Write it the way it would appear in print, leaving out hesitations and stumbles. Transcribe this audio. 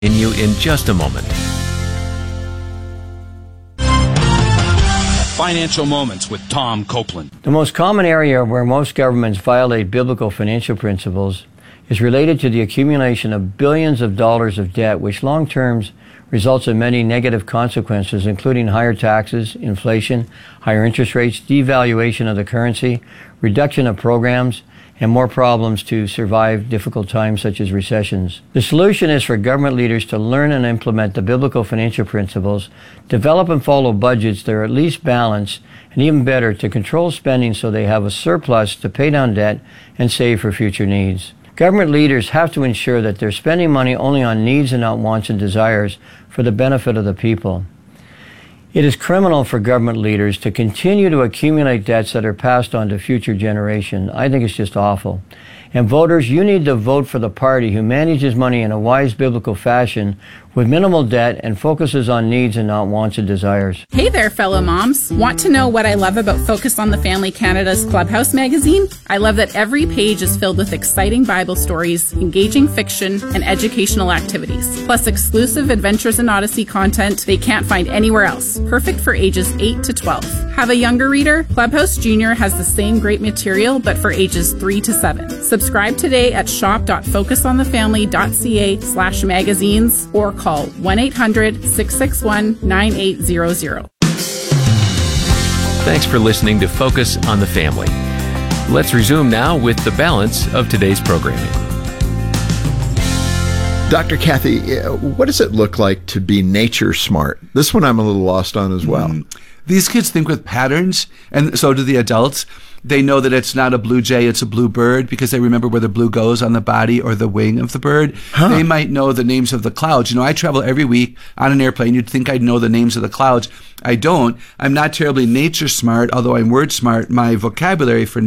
In you in just a moment. Financial Moments with Tom Copeland. The most common area where most governments violate biblical financial principles is related to the accumulation of billions of dollars of debt, which long-term results in many negative consequences, including higher taxes, inflation, higher interest rates, devaluation of the currency, reduction of programs, and more problems to survive difficult times such as recessions. The solution is for government leaders to learn and implement the biblical financial principles, develop and follow budgets that are at least balanced, and even better, to control spending so they have a surplus to pay down debt and save for future needs. Government leaders have to ensure that they're spending money only on needs and not wants and desires for the benefit of the people. It is criminal for government leaders to continue to accumulate debts that are passed on to future generations. I think it's just awful. And voters, you need to vote for the party who manages money in a wise biblical fashion with minimal debt and focuses on needs and not wants and desires. Hey there, fellow moms. Want to know what I love about Focus on the Family Canada's Clubhouse magazine? I love that every page is filled with exciting Bible stories, engaging fiction, and educational activities, plus exclusive Adventures in Odyssey content they can't find anywhere else. Perfect for ages 8 to 12. Have a younger reader? Clubhouse Junior has the same great material, but for ages 3 to 7. Subscribe today at shop.focusonthefamily.ca/magazines or call 1-800-661-9800. Thanks for listening to Focus on the Family. Let's resume now with the balance of today's programming. Dr. Kathy, what does it look like to be nature smart? This one I'm a little lost on as well. These kids think with patterns, and so do the adults. They know that it's not a blue jay, it's a blue bird, because they remember where the blue goes on the body or the wing of the bird. They might know the names of the clouds. You know, I travel every week on an airplane. You'd think I'd know the names of the clouds. I don't. I'm not terribly nature smart, although I'm word smart. My vocabulary for